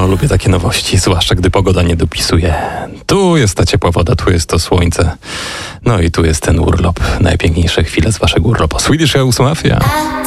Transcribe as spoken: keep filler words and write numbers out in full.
lubię takie nowości, zwłaszcza gdy pogoda nie dopisuje. Tu jest ta ciepła woda, tu jest to słońce. No i tu jest ten urlop. Najpiękniejsze chwile z waszego urlopu. Swedish House Mafia.